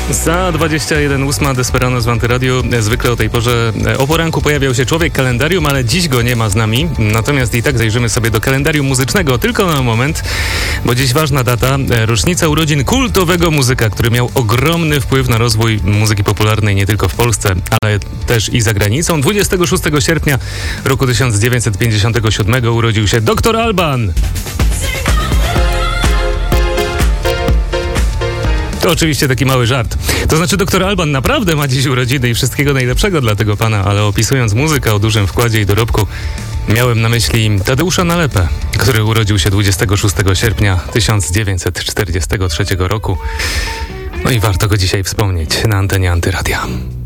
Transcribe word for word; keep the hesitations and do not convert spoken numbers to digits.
Za dwadzieścia jeden ósma Desperano z Antyradiu. Zwykle o tej porze o poranku pojawiał się człowiek kalendarium, ale dziś go nie ma z nami. Natomiast i tak zajrzymy sobie do kalendarium muzycznego tylko na moment, bo dziś ważna data, rocznica urodzin kultowego muzyka, który miał ogromny wpływ na rozwój muzyki popularnej nie tylko w Polsce, ale też i za granicą. dwudziestego szóstego sierpnia roku tysiąc dziewięćset pięćdziesiątego siódmego urodził się doktor Alban. To oczywiście taki mały żart. To znaczy doktor Alban naprawdę ma dziś urodziny i wszystkiego najlepszego dla tego pana, ale opisując muzykę o dużym wkładzie i dorobku, miałem na myśli Tadeusza Nalepę, który urodził się dwudziestego szóstego sierpnia tysiąc dziewięćset czterdziestego trzeciego roku. No i warto go dzisiaj wspomnieć na antenie Antyradia.